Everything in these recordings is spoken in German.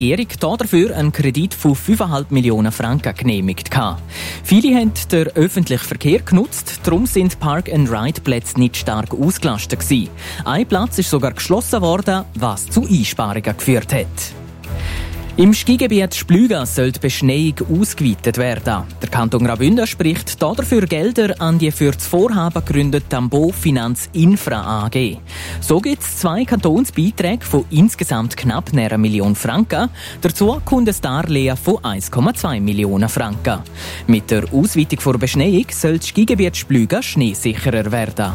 Erik hat dafür einen Kredit von 5,5 Millionen Franken genehmigt. Viele haben den öffentlichen Verkehr genutzt, darum sind Park-and-Ride-Plätze nicht stark ausgelastet gewesen. Ein Platz ist sogar geschlossen worden, was zu Einsparungen geführt hat. Im Skigebiet Splüga soll die Beschneiung ausgeweitet werden. Der Kanton Graubünden spricht dafür Gelder an die für das Vorhaben gegründete Tambo Finanz Infra AG. So gibt es 2 Kantonsbeiträge von insgesamt knapp 1 Million Franken. Dazu kommt ein Darlehen von 1,2 Millionen Franken. Mit der Ausweitung der Beschneiung soll das Skigebiet Splüga schneesicherer werden.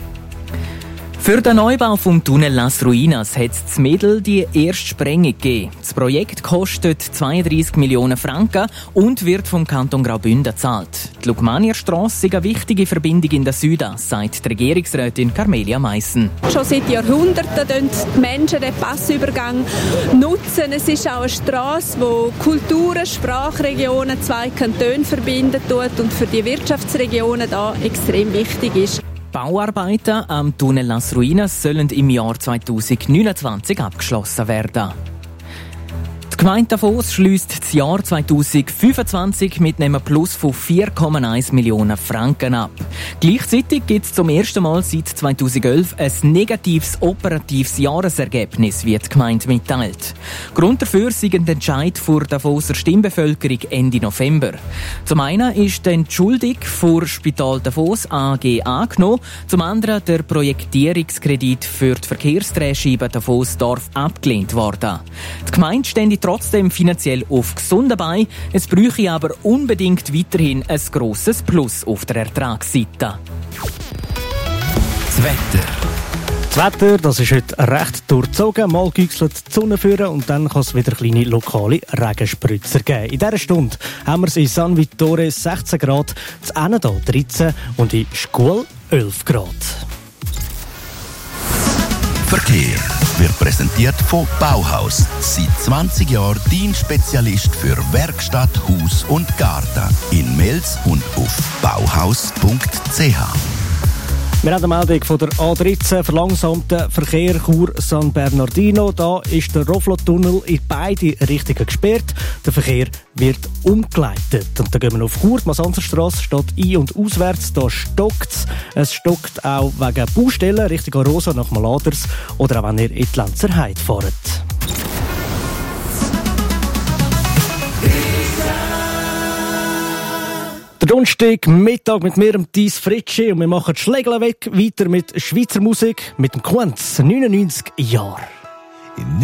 Für den Neubau vom Tunnel Las Ruinas hat es in Mädel die erste Sprengung gegeben. Das Projekt kostet 32 Millionen Franken und wird vom Kanton Graubünden gezahlt. Die Lugmanierstrasse ist eine wichtige Verbindung in den Süden, sagt die Regierungsrätin Carmelia Meissen. Schon seit Jahrhunderten nutzen die Menschen den Passübergang. Es ist auch eine Strasse, die Kulturen, Sprachregionen, 2 Kantone verbindet und für die Wirtschaftsregionen da extrem wichtig ist. Bauarbeiten am Tunnel Las Ruinas sollen im Jahr 2029 abgeschlossen werden. Die Gemeinde Davos schliesst das Jahr 2025 mit einem Plus von 4,1 Millionen Franken ab. Gleichzeitig gibt es zum ersten Mal seit 2011 ein negatives operatives Jahresergebnis, wie die Gemeinde mitteilt. Grund dafür ist ein Entscheid vor der Davoser Stimmbevölkerung Ende November. Zum einen ist die Entschuldung vor Spital Davos AG angenommen, zum anderen der Projektierungskredit für die Verkehrsdrehscheibe Davos-Dorf abgelehnt worden. Die Gemeinde stände trotzdem finanziell auf gesunden Beinen. Es bräuchte aber unbedingt weiterhin ein grosses Plus auf der Ertragsseite. Das Wetter. Das Wetter, das ist heute recht durchzogen. Mal güchselt die Sonne führen und dann kann es wieder kleine lokale Regenspritzer geben. In dieser Stunde haben wir es in San Vittore 16 Grad, in Enna 13 und in Schkuhl 11 Grad. Verkehr wird präsentiert von Bauhaus. Seit 20 Jahren dein Spezialist für Werkstatt, Haus und Garten. In Mels und auf bauhaus.ch. Wir haben eine Meldung von der A13, verlangsamten Verkehr Chur-San Bernardino. Da ist der Roflo-Tunnel in beide Richtungen gesperrt. Der Verkehr wird umgeleitet. Und dann gehen wir auf Chur. Die Masanzerstrasse steht ein- und auswärts. Da stockt es. Es stockt auch wegen Baustellen Richtung Arosa nach Maladers oder auch wenn ihr in die Lenzerheide fahrt. Der Donnerstag Mittag mit mir, Thies Fritschi, und wir machen die Schlägel weg weiter mit Schweizer Musik mit dem Quenz, 99 Jahre.